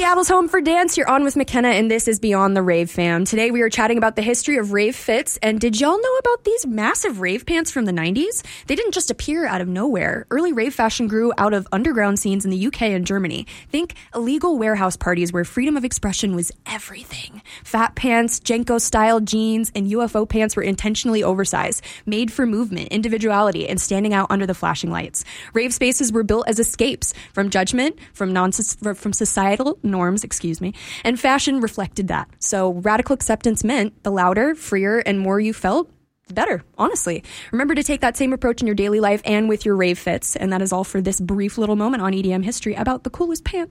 Seattle's home for dance. You're on with McKenna, and this is Beyond the Rave Fam. Today we are chatting about the history of rave fits, and did y'all know about these massive rave pants from the 90s? They didn't just appear out of nowhere. Early rave fashion grew out of underground scenes in the UK and Germany. Think illegal warehouse parties where freedom of expression was everything. Fat pants, Jenko-style jeans, and UFO pants were intentionally oversized, made for movement, individuality, and standing out under the flashing lights. Rave spaces were built as escapes from judgment, from societal norms, and fashion reflected that. So radical acceptance meant the louder, freer, and more you felt, the better, honestly. Remember to take that same approach in your daily life and with your rave fits. And that is all for this brief little moment on EDM history about the coolest pants.